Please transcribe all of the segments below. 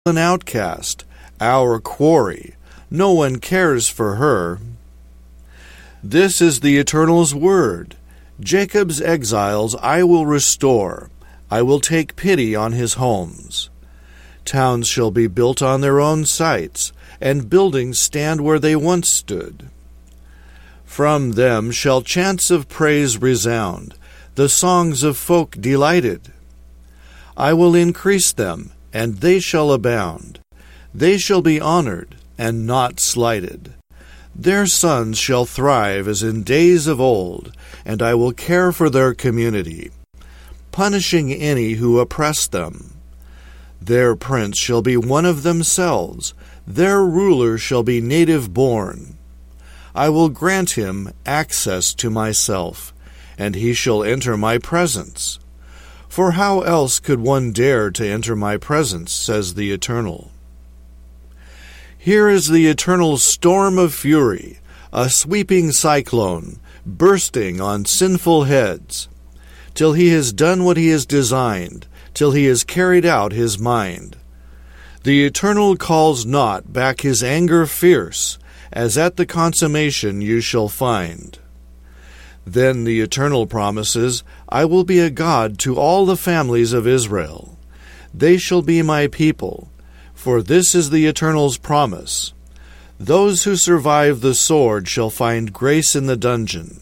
an outcast, our quarry. No one cares for her. This is the Eternal's word. Jacob's exiles I will restore. I will take pity on his homes. Towns shall be built on their own sites, and buildings stand where they once stood. From them shall chants of praise resound, the songs of folk delighted. I will increase them, and they shall abound. They shall be honored, and not slighted. Their sons shall thrive as in days of old, and I will care for their community, punishing any who oppress them. Their prince shall be one of themselves, their ruler shall be native-born. I will grant him access to myself, and he shall enter my presence. For how else could one dare to enter my presence, says the Eternal. Here is the Eternal's storm of fury, a sweeping cyclone, bursting on sinful heads, till he has done what he has designed, till he has carried out his mind. The Eternal calls not back his anger fierce, as at the consummation you shall find. Then the Eternal promises, I will be a God to all the families of Israel. They shall be my people, for this is the Eternal's promise. Those who survive the sword shall find grace in the dungeon.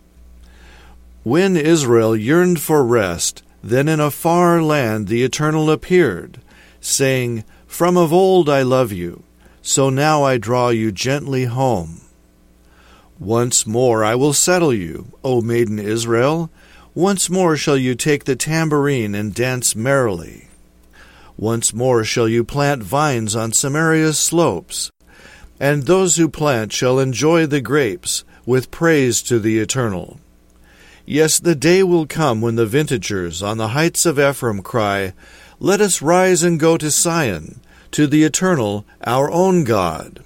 When Israel yearned for rest, then in a far land the Eternal appeared, saying, From of old I love you, so now I draw you gently home. Once more I will settle you, O maiden Israel. Once more shall you take the tambourine and dance merrily. Once more shall you plant vines on Samaria's slopes, and those who plant shall enjoy the grapes, with praise to the Eternal. Yes, the day will come when the vintagers on the heights of Ephraim cry, Let us rise and go to Sion, to the Eternal, our own God.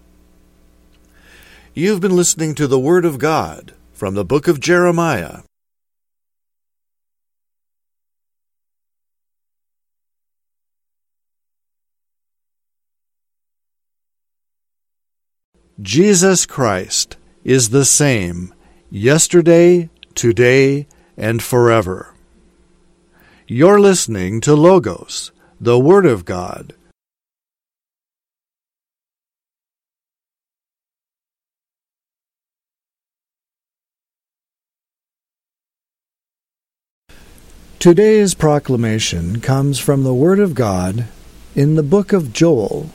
You've been listening to the Word of God from the book of Jeremiah. Jesus Christ is the same yesterday, today, and forever. You're listening to Logos, the Word of God. Today's proclamation comes from the Word of God in the book of Joel.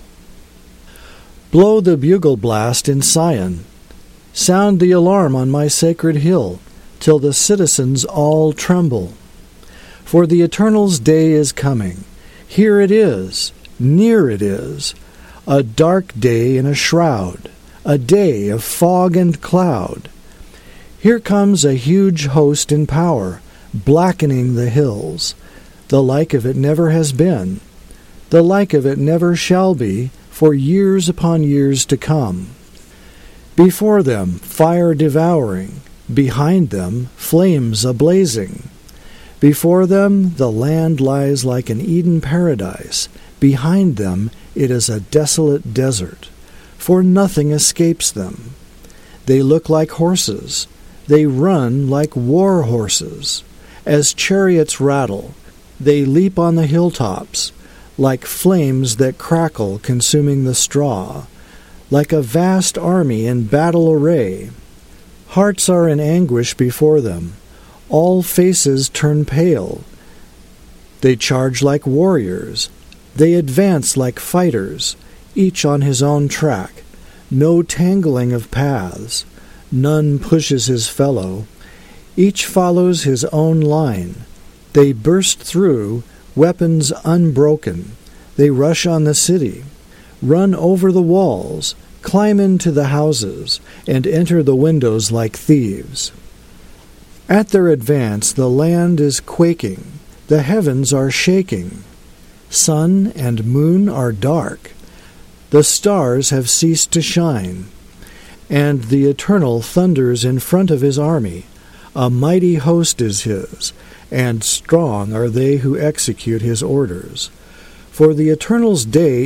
Blow the bugle blast in Sion. Sound the alarm on my sacred hill, till the citizens all tremble. For the Eternal's day is coming. Here it is, near it is, a dark day in a shroud, a day of fog and cloud. Here comes a huge host in power, blackening the hills. The like of it never has been. The like of it never shall be, for years upon years to come. Before them fire devouring, behind them flames a-blazing. Before them the land lies like an Eden paradise, behind them it is a desolate desert, for nothing escapes them. They look like horses, they run like war horses. As chariots rattle, they leap on the hilltops, like flames that crackle consuming the straw, like a vast army in battle array. Hearts are in anguish before them, all faces turn pale. They charge like warriors, they advance like fighters, each on his own track, no tangling of paths, none pushes his fellow, each follows his own line. They burst through, weapons unbroken. They rush on the city, run over the walls, climb into the houses, and enter the windows like thieves. At their advance the land is quaking, the heavens are shaking. Sun and moon are dark, the stars have ceased to shine, and the Eternal thunders in front of his army. A mighty host is his, and strong are they who execute his orders. For the Eternal's day